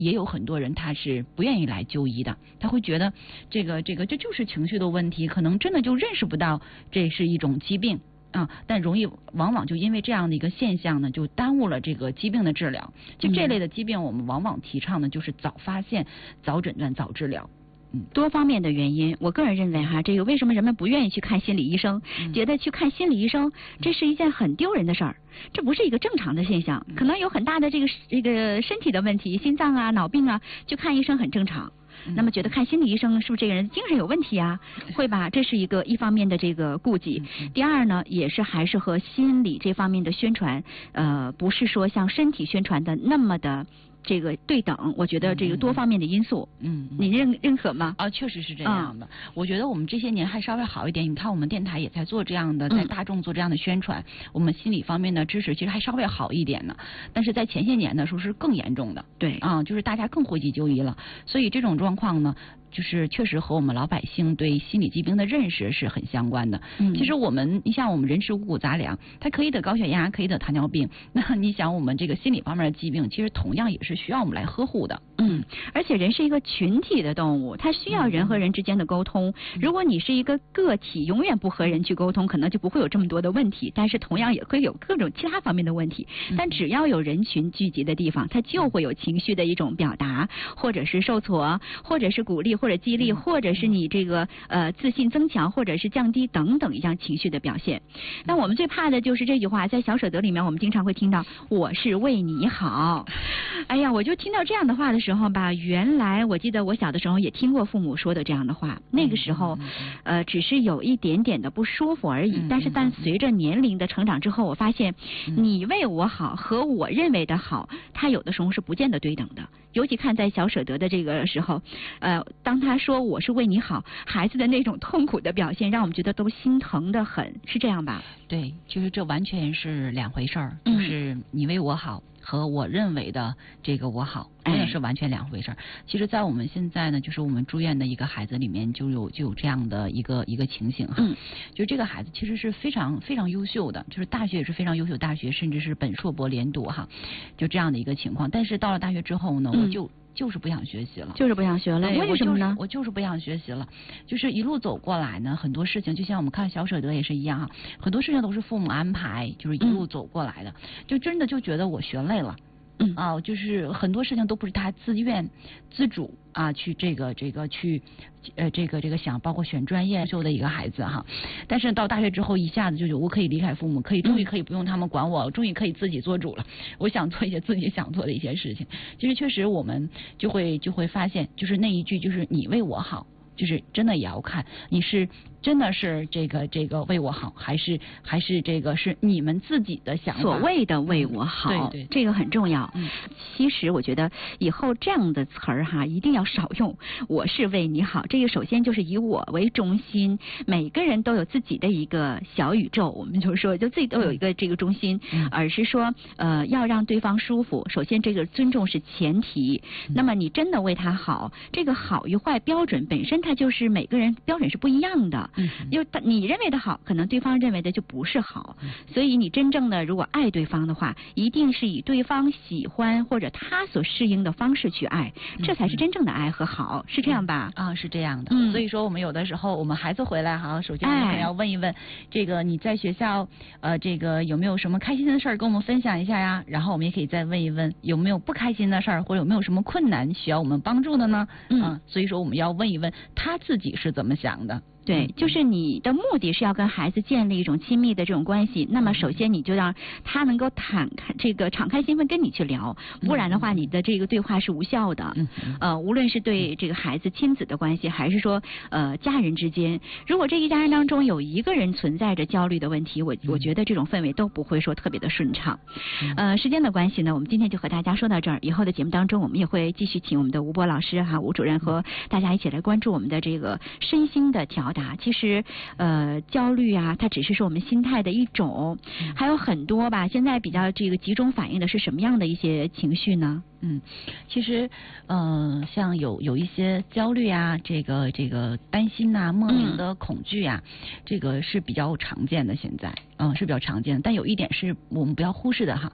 也有很多人他是不愿意来就医的，他会觉得这就是情绪的问题，可能真的就认识不到这是一种疾病啊，但往往就因为这样的一个现象呢，就耽误了这个疾病的治疗。就这类的疾病，我们往往提倡的就是早发现、早诊断、早治疗。 多方面的原因，我个人认为哈，这个为什么人们不愿意去看心理医生，觉得去看心理医生这是一件很丢人的事儿，这不是一个正常的现象，可能有很大的这个身体的问题，心脏啊、脑病啊，去看医生很正常。那么觉得看心理医生是不是这个人精神有问题啊？会吧，这是一方面的这个顾忌。第二呢，也是还是和心理这方面的宣传，不是说像身体宣传的那么的这个对等，我觉得这个多方面的因素，你认可吗？ 啊，确实是这样的。我觉得我们这些年还稍微好一点。你看，我们电台也在做这样的，在大众做这样的宣传，我们心理方面的知识其实还稍微好一点呢。但是在前些年的时候是更严重的， 对啊，就是大家更讳疾就医了。所以这种状况呢，就是确实和我们老百姓对心理疾病的认识是很相关的。其实你像我们人吃五谷杂粮，它可以得高血压，可以得糖尿病。那你想我们这个心理方面的疾病，其实同样也是需要我们来呵护的。 而且人是一个群体的动物，它需要人和人之间的沟通。如果你是一个个体，永远不和人去沟通，可能就不会有这么多的问题。但是同样也会有各种其他方面的问题。但只要有人群聚集的地方，它就会有情绪的一种表达，或者是受挫，或者是鼓励，或者激励，或者是你这个自信增强，或者是降低等等一项情绪的表现。那我们最怕的就是这句话，在小舍得里面我们经常会听到我是为你好。哎呀，我就听到这样的话的时候吧，原来我记得我小的时候也听过父母说的这样的话，那个时候只是有一点点的不舒服而已。但随着年龄的成长之后，我发现你为我好和我认为的好，它有的时候是不见得对等的。尤其看在小舍得的这个时候，当他说我是为你好，孩子的那种痛苦的表现，让我们觉得都心疼得很，是这样吧？ 对，就是这完全是两回事儿，就是你为我好和我认为的这个我好，真的是完全两回事儿。其实，在我们现在呢，就是我们住院的一个孩子里面，就有这样的一个情形哈，就这个孩子其实是非常非常优秀的，就是大学也是非常优秀，大学甚至是本硕博连读哈，就这样的一个情况。但是到了大学之后呢，我就是不想学习了， 就是不想学了。为什么呢？ 我就是不想学习了，就是一路走过来呢，很多事情就像我们看小舍得也是一样哈，很多事情都是父母安排，就是一路走过来的，就真的就觉得我学累了。就是很多事情都不是他自愿自主啊，去这个去想，包括选专业秀的一个孩子哈。但是到大学之后，一下子就我可以离开父母，终于可以不用他们管我，终于可以自己做主了。我想做一些自己想做的一些事情。其实确实我们就会发现，就是那一句就是你为我好，就是真的也要看你是真的是这个为我好，还是这个是你们自己的想法， 所谓的为我好， 对， 这个很重要。其实我觉得以后这样的词儿哈，一定要少用。我是为你好，这个首先就是以我为中心，每个人都有自己的一个小宇宙，我们就说就自己都有一个这个中心，而是说要让对方舒服。首先这个尊重是前提。那么你真的为他好，这个好与坏标准本身它就是每个人标准是不一样的。就你认为的好，可能对方认为的就不是好。所以你真正的如果爱对方的话，一定是以对方喜欢或者他所适应的方式去爱，这才是真正的爱和好，是这样吧？ 是这样的。所以说我们有的时候我们孩子回来哈，首先我们要问一问，这个你在学校这个有没有什么开心的事儿跟我们分享一下呀？然后我们也可以再问一问有没有不开心的事儿，或者有没有什么困难需要我们帮助的呢？所以说我们要问一问他自己是怎么想的。 对，就是你的目的是要跟孩子建立一种亲密的这种关系，那么首先你就让他能够敞开心扉跟你去聊，不然的话你的这个对话是无效的。无论是对这个孩子亲子的关系，还是说家人之间，如果这一家人当中有一个人存在着焦虑的问题，我觉得这种氛围都不会说特别的顺畅。时间的关系呢，我们今天就和大家说到这儿，以后的节目当中我们也会继续请我们的吴波老师吴主任和大家一起来关注我们的这个身心的调达。其实焦虑啊，它只是说我们心态的一种，还有很多吧。现在比较这个集中反映的是什么样的一些情绪呢？ 其实像有一些焦虑啊，这个担心啊，莫名的恐惧啊，这个是比较常见的，现在是比较常见的。但有一点是我们不要忽视的哈，